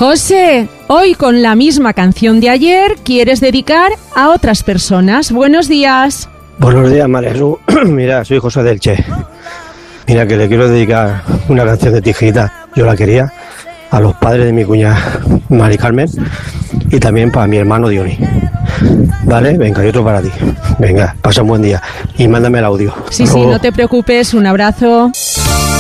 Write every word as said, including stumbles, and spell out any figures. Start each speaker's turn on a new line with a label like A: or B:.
A: José, hoy con la misma canción de ayer quieres dedicar a otras personas. Buenos días.
B: Buenos días, María Jesús. Mira, soy José del Che. Mira, que le quiero dedicar una canción de Tijerita. Yo la quería a los padres de mi cuñada Mari Carmen y también para mi hermano Diony. Vale, venga, y otro para ti. Venga, pasa un buen día y mándame el audio.
A: Sí, sí, no te preocupes, un abrazo.